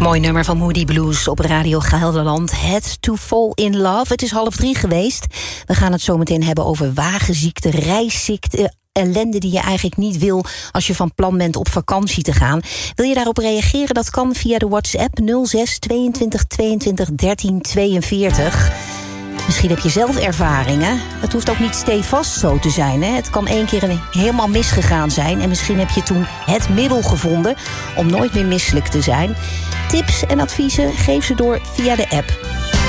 Mooi nummer van Moody Blues op Radio Gelderland. Had to Fall in Love. Het is 2:30 geweest. We gaan het zo meteen hebben over wagenziekte, reisziekte, ellende die je eigenlijk niet wil als je van plan bent op vakantie te gaan. Wil je daarop reageren? Dat kan via de WhatsApp 06 22 22 13 42. Misschien heb je zelf ervaringen. Het hoeft ook niet stevast zo te zijn. Hè? Het kan 1 keer helemaal misgegaan zijn. En misschien heb je toen het middel gevonden om nooit meer misselijk te zijn. Tips en adviezen geef ze door via de app.